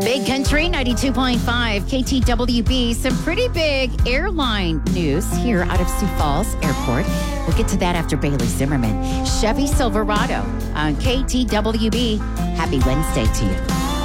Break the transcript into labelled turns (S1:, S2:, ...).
S1: Big Country 92.5 KTWB. Some pretty big airline news here out of Sioux Falls Airport. We'll get to that after Bailey Zimmerman. Chevy Silverado on KTWB. Happy Wednesday to you.